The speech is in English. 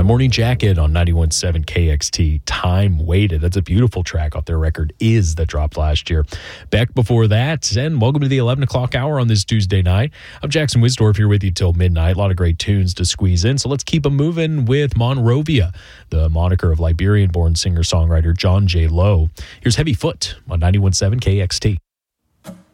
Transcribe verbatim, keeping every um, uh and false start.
Morning Jacket on ninety-one point seven K X T. Time Waited. That's a beautiful track off their record Is that dropped last year. Beck before that, and welcome to the eleven o'clock hour on this Tuesday night. I'm Jackson Wisdorf here with you till midnight. A lot of great tunes to squeeze in, so let's keep them moving with Monrovia, the moniker of Liberian-born singer-songwriter John J. Lowe. Here's Heavy Foot on ninety-one point seven K X T.